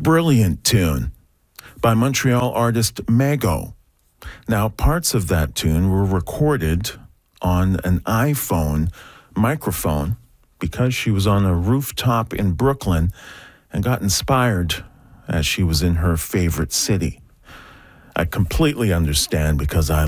brilliant tune by Montreal artist Mago. Now, parts of that tune were recorded on an iPhone microphone because she was on a rooftop in Brooklyn and got inspired as she was in her favorite city. I completely understand because I